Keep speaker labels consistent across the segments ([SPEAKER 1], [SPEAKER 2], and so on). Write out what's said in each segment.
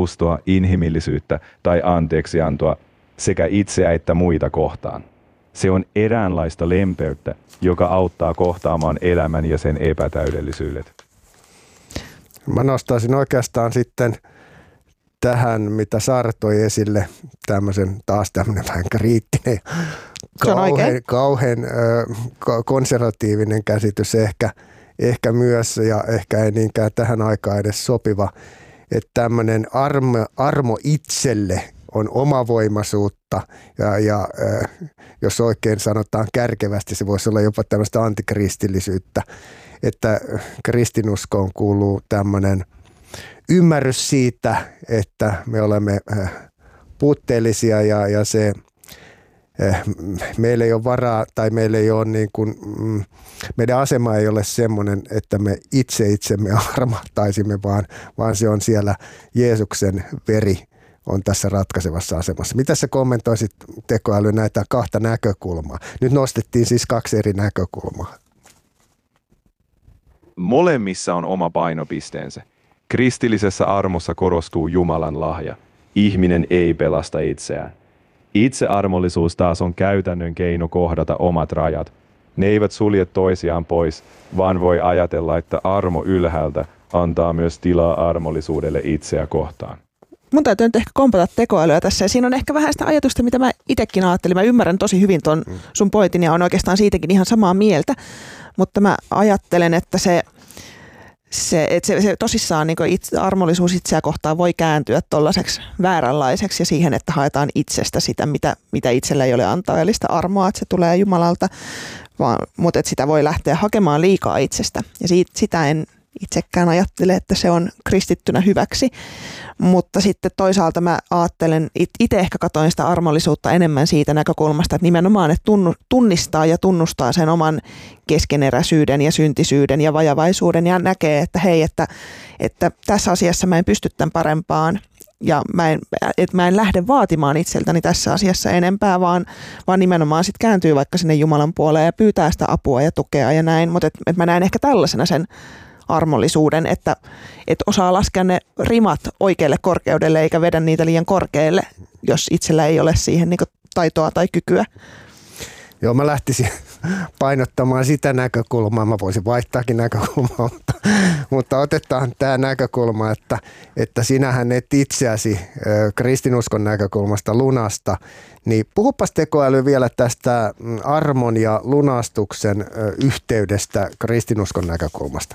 [SPEAKER 1] juustoa, inhimillisyyttä tai anteeksiantoa sekä itseä että muita kohtaan. Se on eräänlaista lempeyttä, joka auttaa kohtaamaan elämän ja sen epätäydellisyydet.
[SPEAKER 2] Mä nostaisin oikeastaan sitten tähän, mitä Saara toi esille, taas tämmöinen vähän kriittinen, kauhean konservatiivinen käsitys ehkä myös, ja ehkä ei niinkään tähän aikaan edes sopiva, että tämmöinen armo itselle on omavoimaisuutta, ja jos oikein sanotaan kärkevästi, se voisi olla jopa tämmöistä antikristillisyyttä, että kristinuskoon kuuluu tämmöinen ymmärrys siitä, että me olemme puutteellisia ja se meillä ei ole varaa tai meillä ei ole niin kuin, meidän asema ei ole semmoinen, että me itsemme armahtaisimme, vaan se on siellä Jeesuksen veri on tässä ratkaisevassa asemassa. Mitä sä kommentoisit tekoäly näitä kahta näkökulmaa? Nyt nostettiin siis kaksi eri näkökulmaa.
[SPEAKER 1] Molemmissa on oma painopisteensä. Kristillisessä armossa korostuu Jumalan lahja. Ihminen ei pelasta itseään. Itsearmollisuus taas on käytännön keino kohdata omat rajat. Ne eivät sulje toisiaan pois, vaan voi ajatella, että armo ylhäältä antaa myös tilaa armollisuudelle itseä kohtaan.
[SPEAKER 3] Mun täytyy nyt ehkä kompata tekoälyä tässä, ja siinä on ehkä vähän sitä ajatusta, mitä mä itsekin ajattelin. Mä ymmärrän tosi hyvin ton sun pointin ja on oikeastaan siitäkin ihan samaa mieltä, mutta mä ajattelen, että se tosissaan niin armollisuus itseä kohtaan voi kääntyä tollaiseksi vääränlaiseksi ja siihen, että haetaan itsestä sitä, mitä itsellä ei ole antaellista armoa, että se tulee Jumalalta, mutta että sitä voi lähteä hakemaan liikaa itsestä. Ja sitä en itsekään ajattele, että se on kristittynä hyväksi, mutta sitten toisaalta mä ajattelen, itse ehkä katoin sitä armollisuutta enemmän siitä näkökulmasta, että nimenomaan että tunnistaa ja tunnustaa sen oman keskeneräisyyden ja syntisyyden ja vajavaisuuden ja näkee, että hei, että tässä asiassa mä en pysty tämän parempaan ja mä en lähde vaatimaan itseltäni tässä asiassa enempää, vaan nimenomaan sitten kääntyy vaikka sinne Jumalan puoleen ja pyytää sitä apua ja tukea ja näin, mutta että mä näen ehkä tällaisena sen armollisuuden, että osaa laskea ne rimat oikealle korkeudelle eikä vedä niitä liian korkealle, jos itsellä ei ole siihen niin kuin taitoa tai kykyä.
[SPEAKER 2] Joo, mä lähtisin painottamaan sitä näkökulmaa. Mä voisin vaihtaakin näkökulmaa, mutta otetaan tämä näkökulma, että sinähän et itseäsi kristinuskon näkökulmasta lunasta. Niin puhupas tekoäly vielä tästä armon ja lunastuksen yhteydestä kristinuskon näkökulmasta.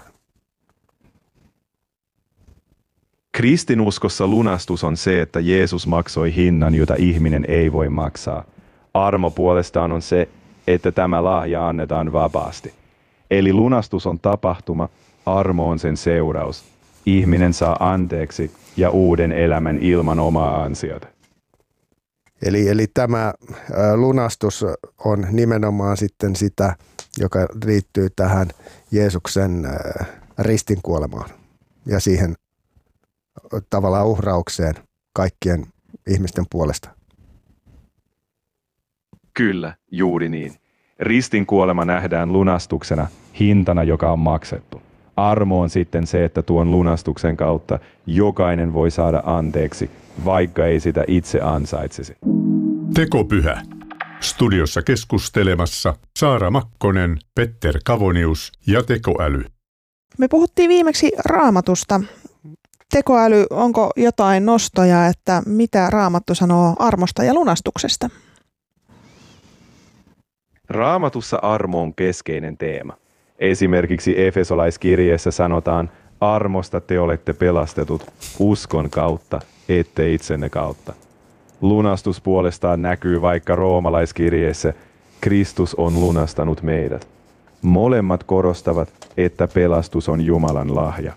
[SPEAKER 1] Kristinuskossa lunastus on se, että Jeesus maksoi hinnan, jota ihminen ei voi maksaa. Armo puolestaan on se, että tämä lahja annetaan vapaasti. Eli lunastus on tapahtuma, armo on sen seuraus. Ihminen saa anteeksi ja uuden elämän ilman omaa ansiota.
[SPEAKER 2] Eli tämä lunastus on nimenomaan sitten sitä, joka liittyy tähän Jeesuksen ristinkuolemaan ja siihen tavallaan uhraukseen kaikkien ihmisten puolesta.
[SPEAKER 1] Kyllä, juuri niin. Ristinkuolema nähdään lunastuksena, hintana, joka on maksettu. Armo on sitten se, että tuon lunastuksen kautta jokainen voi saada anteeksi, vaikka ei sitä itse ansaitsisi.
[SPEAKER 4] Tekopyhä. Studiossa keskustelemassa Saara Makkonen, Petter Kavonius ja tekoäly.
[SPEAKER 3] Me puhuttiin viimeksi Raamatusta. Tekoäly, onko jotain nostoja, että mitä Raamattu sanoo armosta ja lunastuksesta?
[SPEAKER 1] Raamatussa armo on keskeinen teema. Esimerkiksi Efesolaiskirjeessä sanotaan, armosta te olette pelastetut uskon kautta, ette itsenne kautta. Lunastus puolestaan näkyy vaikka Roomalaiskirjeessä, Kristus on lunastanut meidät. Molemmat korostavat, että pelastus on Jumalan lahja.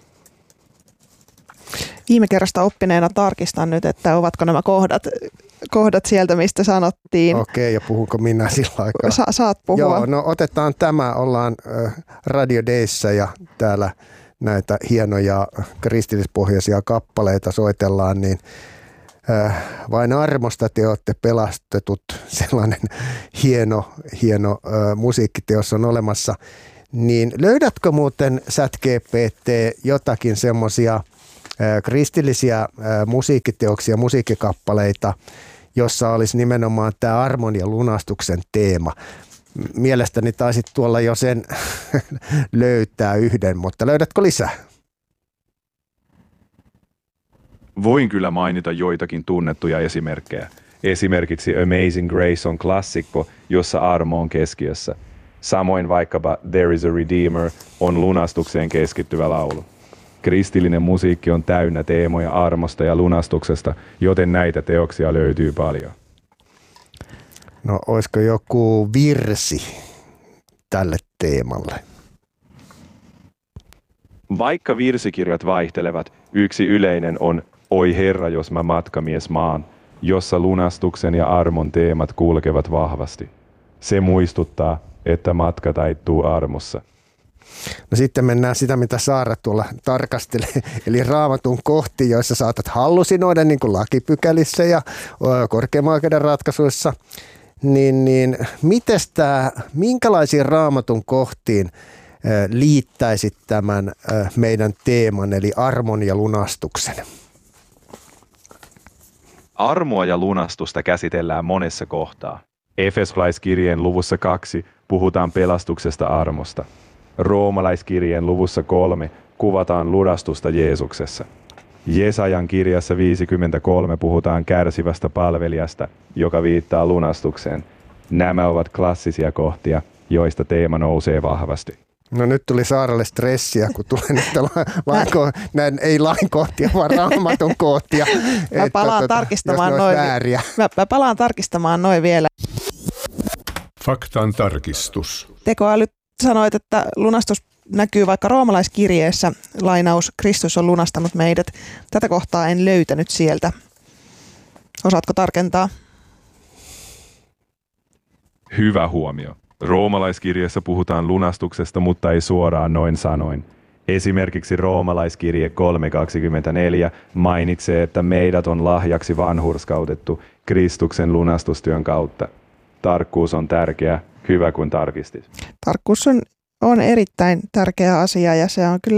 [SPEAKER 3] Viime kerrasta oppineena tarkistan nyt, että ovatko nämä kohdat sieltä, mistä sanottiin.
[SPEAKER 2] Okei, ja puhunko minä sillä aikaa?
[SPEAKER 3] Saat puhua.
[SPEAKER 2] Joo, no otetaan tämä. Ollaan Radio Dayssä ja täällä näitä hienoja kristillispohjaisia kappaleita soitellaan, niin vain armosta te olette pelastetut. Sellainen hieno musiikkiteos on olemassa. Niin löydätkö muuten ChatGPT jotakin semmoisia kristillisiä musiikkiteoksia, musiikkikappaleita, jossa olisi nimenomaan tämä armon ja lunastuksen teema. Mielestäni taisit tuolla jo sen löytää yhden, mutta löydätkö lisää?
[SPEAKER 1] Voin kyllä mainita joitakin tunnettuja esimerkkejä. Esimerkiksi Amazing Grace on klassikko, jossa armo on keskiössä. Samoin vaikkapa There is a Redeemer on lunastukseen keskittyvä laulu. Kristillinen musiikki on täynnä teemoja armosta ja lunastuksesta, joten näitä teoksia löytyy paljon.
[SPEAKER 2] No, olisiko joku virsi tälle teemalle?
[SPEAKER 1] Vaikka virsikirjat vaihtelevat, yksi yleinen on Oi Herra, jos mä matkamies maan, jossa lunastuksen ja armon teemat kulkevat vahvasti. Se muistuttaa, että matka taittuu armossa.
[SPEAKER 2] No sitten mennään sitä, mitä Saara tuolla tarkastelee, eli Raamatun kohti, joissa saatat hallusinoida niin kuin lakipykälissä ja korkeimman oikeuden ratkaisuissa. Niin minkälaisiin Raamatun kohtiin liittäisit tämän meidän teeman, eli armon ja lunastuksen?
[SPEAKER 1] Armoa ja lunastusta käsitellään monessa kohtaa. Efesolaiskirjeen luvussa 2 puhutaan pelastuksesta armosta. Roomalaiskirjeen luvussa 3 kuvataan lunastusta Jeesuksessa. Jesajan kirjassa 53 puhutaan kärsivästä palvelijasta, joka viittaa lunastukseen. Nämä ovat klassisia kohtia, joista teema nousee vahvasti.
[SPEAKER 2] No nyt tuli Saaralle stressiä, kun tulee näitä ei lainkohtia, vaan Raamatun kohtia.
[SPEAKER 3] Mä palaan tarkistamaan noin vielä.
[SPEAKER 4] Faktan tarkistus.
[SPEAKER 3] Tekoäly sanoit, että lunastus näkyy vaikka roomalaiskirjeessä, lainaus, Kristus on lunastanut meidät. Tätä kohtaa en löytänyt sieltä. Osaatko tarkentaa?
[SPEAKER 1] Hyvä huomio. Roomalaiskirjeessä puhutaan lunastuksesta, mutta ei suoraan noin sanoin. Esimerkiksi roomalaiskirje 3.24 mainitsee, että meidät on lahjaksi vanhurskautettu Kristuksen lunastustyön kautta. Tarkkuus on tärkeä, hyvä kun tarkistit.
[SPEAKER 3] Tarkkuus on erittäin tärkeä asia ja se on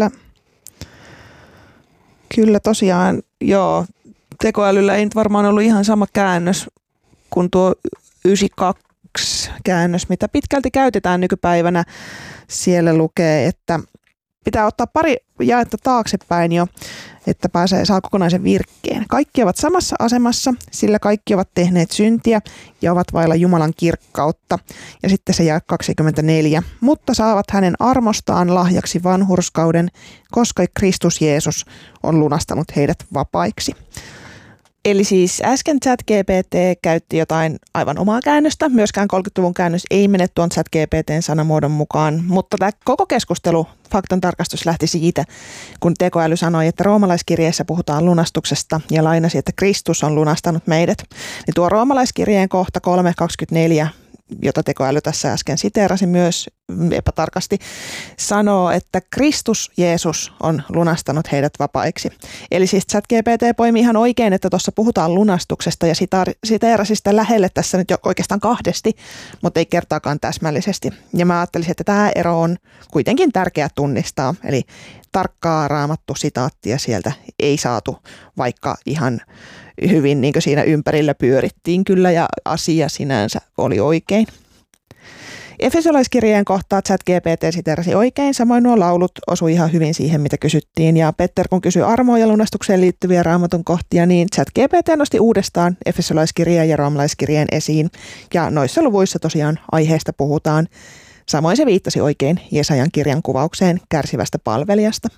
[SPEAKER 3] kyllä tosiaan, joo, tekoälyllä ei nyt varmaan ollut ihan sama käännös kuin tuo 92 käännös, mitä pitkälti käytetään nykypäivänä. Siellä lukee, että pitää ottaa pari jaetta taaksepäin jo, että saa kokonaisen virkkeen. Kaikki ovat samassa asemassa, sillä kaikki ovat tehneet syntiä ja ovat vailla Jumalan kirkkautta. Ja sitten se jae 24. Mutta saavat hänen armostaan lahjaksi vanhurskauden, koska Kristus Jeesus on lunastanut heidät vapaiksi. Eli siis äsken ChatGPT käytti jotain aivan omaa käännöstä. Myöskään 30-luvun käännös ei mene tuon ChatGPTn sanamuodon mukaan. Mutta tämä koko keskustelu, faktan tarkastus lähti siitä, kun tekoäly sanoi, että roomalaiskirjeessä puhutaan lunastuksesta ja lainasi, että Kristus on lunastanut meidät. Niin tuo roomalaiskirjeen kohta 3.24, jota tekoäly tässä äsken siteerasi myös epätarkasti, sanoo, että Kristus Jeesus on lunastanut heidät vapaiksi. Eli siis ChatGPT poimi ihan oikein, että tuossa puhutaan lunastuksesta ja siteerasi sitä lähelle tässä nyt jo oikeastaan kahdesti, mutta ei kertaakaan täsmällisesti. Ja mä ajattelisin, että tämä ero on kuitenkin tärkeä tunnistaa, eli tarkkaa raamattu sitaattia sieltä ei saatu, vaikka ihan hyvin niin kuin siinä ympärillä pyörittiin kyllä ja asia sinänsä oli oikein. Efesolaiskirjeen kohtaa ChatGPT siteerasi oikein, samoin nuo laulut osui ihan hyvin siihen, mitä kysyttiin. Ja Petter, kun kysyi armoon ja lunastukseen liittyviä raamatun kohtia, niin ChatGPT nosti uudestaan Efesolaiskirjeen ja roomalaiskirjeen esiin. Ja noissa luvuissa tosiaan aiheesta puhutaan. Samoin se viittasi oikein Jesajan kirjan kuvaukseen kärsivästä palvelijasta.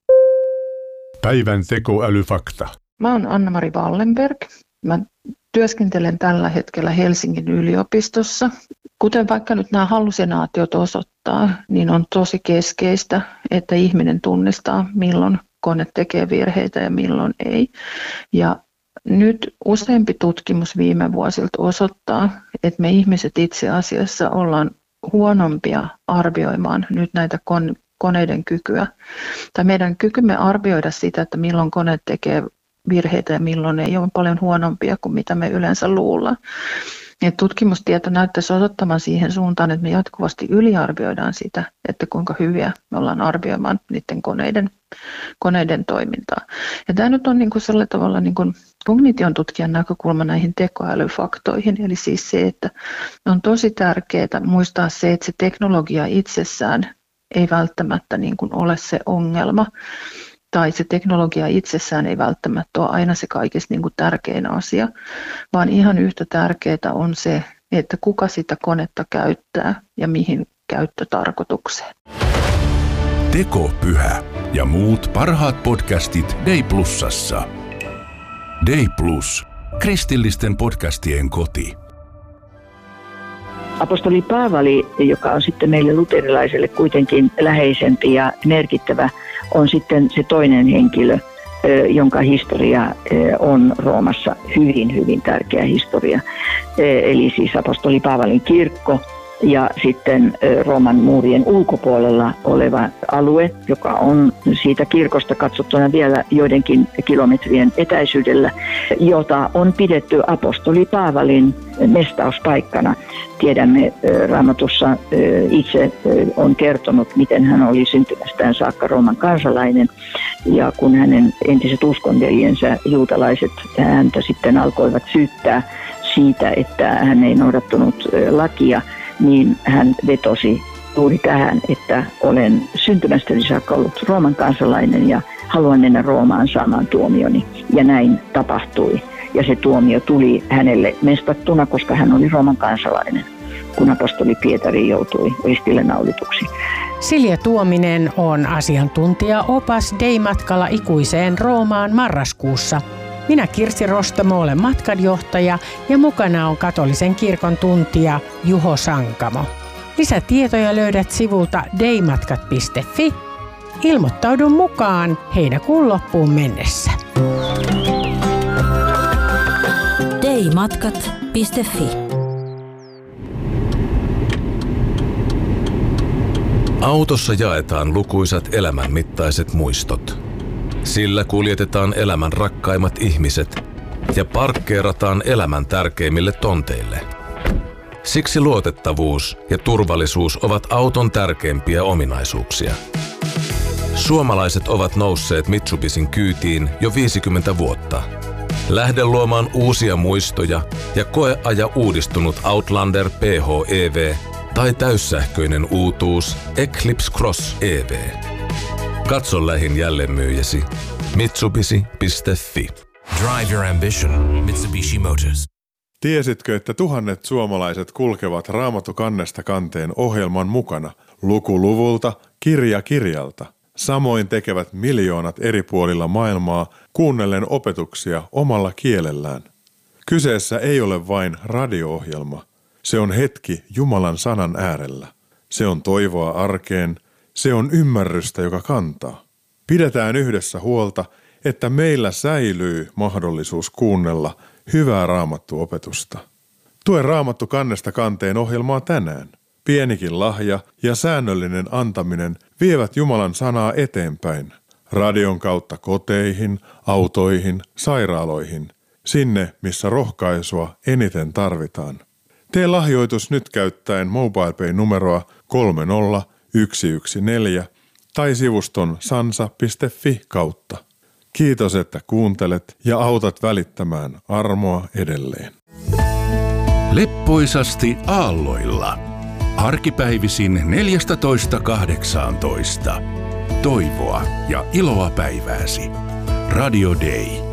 [SPEAKER 4] Päivän tekoälyfakta.
[SPEAKER 5] Mä oon Anna-Mari Wallenberg. Mä työskentelen tällä hetkellä Helsingin yliopistossa. Kuten vaikka nyt nämä hallusinaatiot osoittaa, niin on tosi keskeistä, että ihminen tunnistaa, milloin kone tekee virheitä ja milloin ei. Ja nyt useampi tutkimus viime vuosilta osoittaa, että me ihmiset itse asiassa ollaan huonompia arvioimaan nyt näitä koneiden kykyä. Tai meidän kykymme arvioida sitä, että milloin kone tekee virheitä ja milloin ei, ole paljon huonompia kuin mitä me yleensä luullaan. Ja tutkimustieto näyttäisi osoittamaan siihen suuntaan, että me jatkuvasti yliarvioidaan sitä, että kuinka hyviä me ollaan arvioimaan niiden koneiden koneiden toimintaa. Ja tämä nyt on niin kuin sellainen tavalla niin kuin kognition tutkijan näkökulma näihin tekoälyfaktoihin, eli siis se, että on tosi tärkeää muistaa se, että se teknologia itsessään ei välttämättä niin kuin ole se ongelma, tai se teknologia itsessään ei välttämättä ole aina se kaikista niin kuin tärkein asia, vaan ihan yhtä tärkeää on se, että kuka sitä konetta käyttää ja mihin käyttötarkoitukseen.
[SPEAKER 6] Tekopyhä ja muut parhaat podcastit Day Plusassa. Day Plus, kristillisten podcastien koti.
[SPEAKER 7] Apostoli Paavali, joka on sitten meille luterilaiselle kuitenkin läheisempi ja merkittävä, on sitten se toinen henkilö, jonka historia on Roomassa hyvin, hyvin tärkeä historia. Eli siis apostoli Paavalin kirkko ja sitten Rooman muurien ulkopuolella oleva alue, joka on siitä kirkosta katsottuna vielä joidenkin kilometrien etäisyydellä, jota on pidetty apostoli Paavalin mestauspaikkana. Tiedämme Raamatussa itse on kertonut, miten hän oli syntymästään saakka Rooman kansalainen. Ja kun hänen entiset uskonveljensä juutalaiset häntä sitten alkoivat syyttää siitä, että hän ei noudattanut lakia, niin hän vetosi juuri tähän, että olen syntymästäni saakka ollut Rooman kansalainen ja haluan mennä Roomaan saamaan tuomioni. Ja näin tapahtui. Ja se tuomio tuli hänelle mestattuna, koska hän oli Rooman kansalainen, kun apostoli Pietari joutui ristille naulituksi.
[SPEAKER 8] Silja Tuominen on asiantuntija-opas Day-matkalla ikuiseen Roomaan marraskuussa. Minä Kirsi Rostamo olen matkanjohtaja ja mukana on katolisen kirkon tuntija Juho Sankamo. Lisätietoja löydät sivulta daymatkat.fi. Ilmoittaudu mukaan heinäkuun loppuun mennessä.
[SPEAKER 9] daymatkat.fi.
[SPEAKER 6] Autossa jaetaan lukuisat elämänmittaiset muistot. Sillä kuljetetaan elämän rakkaimmat ihmiset ja parkkeerataan elämän tärkeimmille tonteille. Siksi luotettavuus ja turvallisuus ovat auton tärkeimpiä ominaisuuksia. Suomalaiset ovat nousseet Mitsubisin kyytiin jo 50 vuotta. Lähde luomaan uusia muistoja ja koeaja uudistunut Outlander PHEV tai täyssähköinen uutuus Eclipse Cross EV. Katso lähin jälleenmyyjäsi Mitsubishi.fi.
[SPEAKER 10] Drive your ambition. Mitsubishi Motors.
[SPEAKER 11] Tiesitkö, että tuhannet suomalaiset kulkevat Raamattu kannesta kanteen ohjelman mukana, luku luvulta, kirja kirjalta? Samoin tekevät miljoonat eri puolilla maailmaa kuunnellen opetuksia omalla kielellään. Kyseessä ei ole vain radio-ohjelma. Se on hetki Jumalan sanan äärellä. Se on toivoa arkeen. Se on ymmärrystä, joka kantaa. Pidetään yhdessä huolta, että meillä säilyy mahdollisuus kuunnella hyvää raamattuopetusta. Tue Raamattu kannesta kanteen ohjelmaa tänään. Pienikin lahja ja säännöllinen antaminen vievät Jumalan sanaa eteenpäin. Radion kautta koteihin, autoihin, sairaaloihin. Sinne, missä rohkaisua eniten tarvitaan. Tee lahjoitus nyt käyttäen MobilePay-numeroa 30114 tai sivuston sansa.fi kautta. Kiitos, että kuuntelet ja autat välittämään armoa edelleen.
[SPEAKER 6] Leppoisasti aalloilla. Arkipäivisin 14.18. Toivoa ja iloa päivääsi. Radio Day.